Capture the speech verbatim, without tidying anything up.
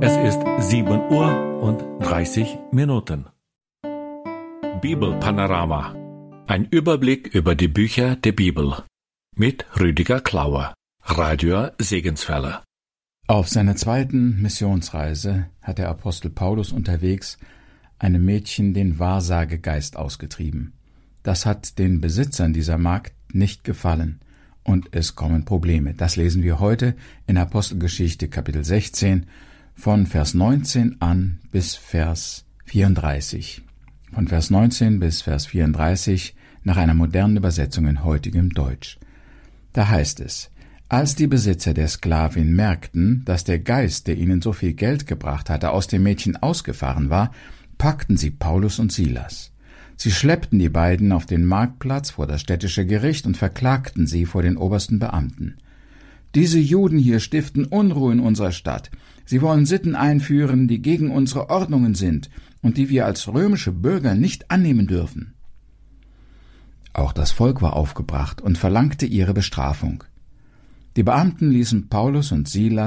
Es ist sieben Uhr und dreißig Minuten. Bibelpanorama. Ein Überblick über die Bücher der Bibel. Mit Rüdiger Klauer, Radio Segenswelle. Auf seiner zweiten Missionsreise hat der Apostel Paulus unterwegs einem Mädchen den Wahrsagegeist ausgetrieben. Das hat den Besitzern dieser Magd nicht gefallen und es kommen Probleme. Das lesen wir heute in Apostelgeschichte Kapitel sechzehn von Vers neunzehn an bis Vers vierunddreißig. Von Vers neunzehn bis Vers vierunddreißig nach einer modernen Übersetzung in heutigem Deutsch. Da heißt es: Als die Besitzer der Sklavin merkten, dass der Geist, der ihnen so viel Geld gebracht hatte, aus dem Mädchen ausgefahren war, packten sie Paulus und Silas. Sie schleppten die beiden auf den Marktplatz vor das städtische Gericht und verklagten sie vor den obersten Beamten. Diese Juden hier stiften Unruhe in unserer Stadt. Sie wollen Sitten einführen, die gegen unsere Ordnungen sind und die wir als römische Bürger nicht annehmen dürfen. Auch das Volk war aufgebracht und verlangte ihre Bestrafung. Die Beamten ließen Paulus und Silas